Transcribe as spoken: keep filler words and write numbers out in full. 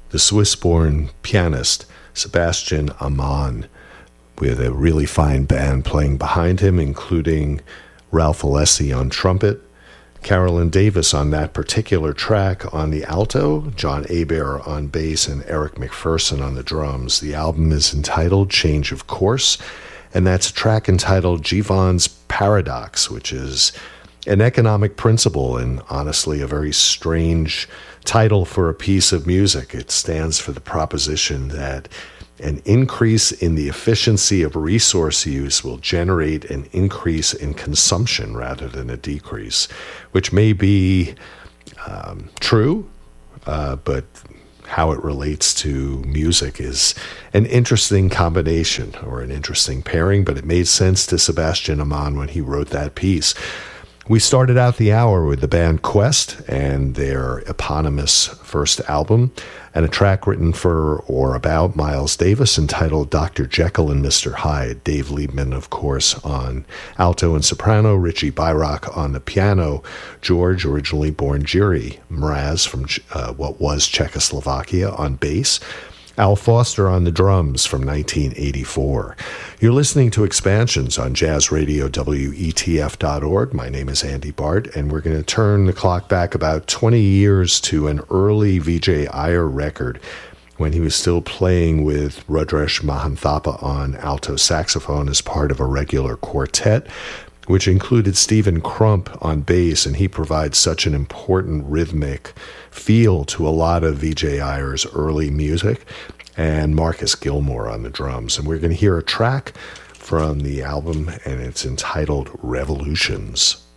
the Swiss-born pianist Sebastian Amann, with a really fine band playing behind him, including Ralph Alessi on trumpet, Carolyn Davis on that particular track on the alto, John Hebert on bass, and Eric McPherson on the drums. The album is entitled Change of Course, and that's a track entitled Jivan's Paradox, which is an economic principle and honestly a very strange title for a piece of music. It stands for the proposition that an increase in the efficiency of resource use will generate an increase in consumption rather than a decrease, which may be um, true, uh, but how it relates to music is an interesting combination or an interesting pairing, but it made sense to Sebastian Amann when he wrote that piece. We started out the hour with the band Quest and their eponymous first album, and a track written for or about Miles Davis entitled Doctor Jekyll and Mister Hyde. Dave Liebman, of course, on alto and soprano, Richie Byrock on the piano, George, originally born Jiri Mraz from uh, what was Czechoslovakia, on bass, Al Foster on the drums from nineteen eighty-four. You're listening to Expansions on Jazz Radio W E T F dot org. My name is Andy Bart, and we're going to turn the clock back about twenty years to an early Vijay Iyer record when he was still playing with Rudresh Mahanthappa on alto saxophone as part of a regular quartet, which included Stephen Crump on bass, and he provides such an important rhythmic feel to a lot of Vijay Iyer's early music, and Marcus Gilmore on the drums. And we're going to hear a track from the album, and it's entitled Revolutions.